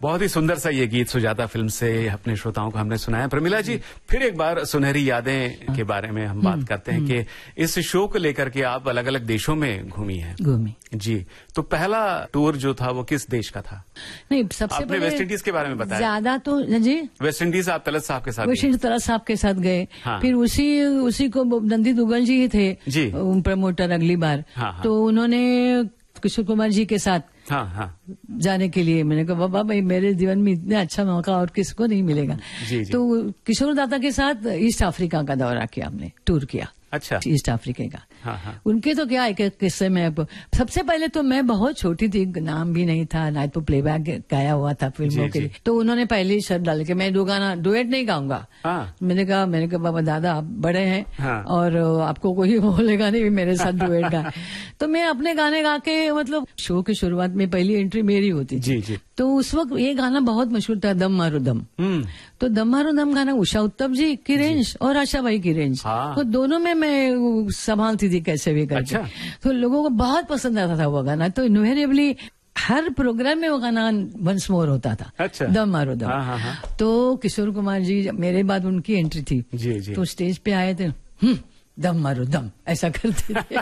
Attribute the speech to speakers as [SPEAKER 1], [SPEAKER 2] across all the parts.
[SPEAKER 1] बहुत ही सुंदर सा ये गीत सुजाता फिल्म से अपने श्रोताओं को हमने सुनाया। प्रमिला जी, फिर एक बार सुनहरी यादें के बारे में हम बात करते हैं कि इस शो को लेकर के आप अलग अलग देशों में घूमी जी। तो पहला टूर जो था वो किस देश का था?
[SPEAKER 2] नहीं, सबसे
[SPEAKER 1] आपने वेस्ट इंडीज के बारे में बताया।
[SPEAKER 2] ज्यादा तो जी,
[SPEAKER 1] वेस्ट इंडीज आप तलत साहब के साथ,
[SPEAKER 2] वेस्ट इंडीज तलत साहब के साथ गए। हाँ। फिर उसी को नंदी दुग्गल जी ही थे जी प्रमोटर अगली बार। हाँ। तो उन्होंने किशोर कुमार जी के साथ जाने के लिए, मैंने कहा बाबा भाई मेरे जीवन में इतना अच्छा मौका और किसको नहीं मिलेगा। जी। तो किशोर दाता के साथ ईस्ट अफ्रीका का दौरा किया हमने, टूर किया। अच्छा। ईस्ट अफ्रीका का। हाँ। उनके तो क्या एक किस्से में आपको, सबसे पहले तो मैं बहुत छोटी थी, नाम भी नहीं था ना, तो प्लेबैक गाया हुआ था फिल्मों के लिए। तो उन्होंने पहले ही शर्त डाल के मैं 2 गाना डुएट नहीं गाऊंगा। मैंने कहा बाबा दादा आप बड़े हैं और आपको कोई बोलेगा नहीं मेरे साथ डुएट गा। तो मैं अपने गाने गा के, मतलब शो की शुरुआत में पहली एंट्री मेरी होती थी। जी। तो उस वक्त ये गाना बहुत मशहूर था, दम मारो दम। तो दम मारो दम गाना उषा उत्तम जी की रेंज और आशा भाई की रेंज, तो दोनों में मैं संभालती थी कैसे भी करके। अच्छा। तो लोगों को बहुत पसंद आता था वो गाना, तो इनवेरिएबली हर प्रोग्राम में वो गाना वंस मोर होता था। अच्छा। दम मारो दम। हाँ। तो किशोर कुमार जी मेरे बाद उनकी एंट्री थी। जी। तो स्टेज पे आए थे, दम मारो दम ऐसा करते थे।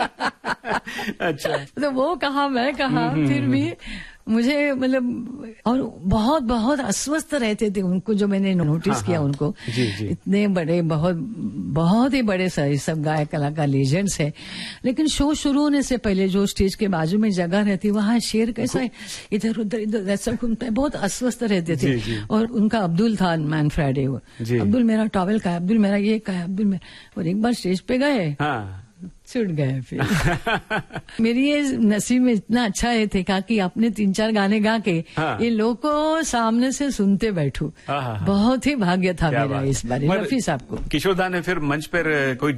[SPEAKER 2] अच्छा। तो वो कहा मैं कहा, फिर भी मुझे मतलब, और बहुत बहुत अस्वस्थ रहते थे उनको, जो मैंने नोटिस किया उनको। जी। इतने बड़े, बहुत ही बड़े सब गायक कलाकार लीजेंड्स है, लेकिन शो शुरू होने से पहले जो स्टेज के बाजू में जगह रहती, वहाँ शेर कैसा है इधर उधर ऐसा घूमता है, बहुत अस्वस्थ रहते थे। जी। और उनका अब्दुल था मैन फ्राइडे, अब्दुल मेरा टॉवेल का है, अब्दुल मेरा ये का है, अब्दुल मेरा, और एक बार स्टेज पे गए छूट गए फिर। मेरी ये नसीब में इतना अच्छा है थे कि अपने 3-4 गाने गा के ये लोगों को सामने से सुनते बैठू। बहुत ही भाग्य था मेरा इस बार। रफी साहब को,
[SPEAKER 1] किशोर दा ने फिर मंच पर कोई